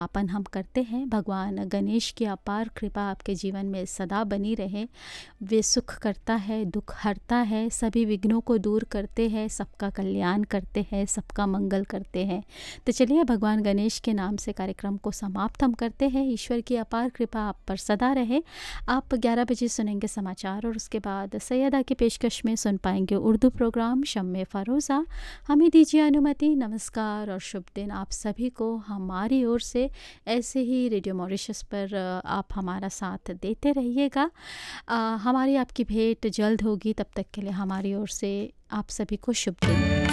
अपन हम करते हैं। भगवान गणेश की अपार कृपा आपके जीवन में सदा बनी रहे। वे सुख करता है, दुख हरता है, सभी विघ्नों को दूर करते हैं, सबका कल्याण करते हैं, सबका मंगल करते हैं। तो चलिए भगवान गणेश के नाम से कार्यक्रम को समाप्त हम करते हैं। ईश्वर की अपार कृपा आप पर सदा रहे। आप 11 बजे सुनेंगे समाचार और उसके बाद सैयदा की पेशकश में सुन पाएंगे उर्दू प्रोग्राम शम्मे फ़रोज़ा। हमें दीजिए अनुमति। नमस्कार और शुभ दिन आप सभी को हमारी ओर से। ऐसे ही रेडियो मॉरिशस पर आप हमारा साथ देते रहिएगा। हमारी आपकी भेंट जल्द होगी। तब तक के लिए हमारी ओर से आप सभी को शुभ दिन।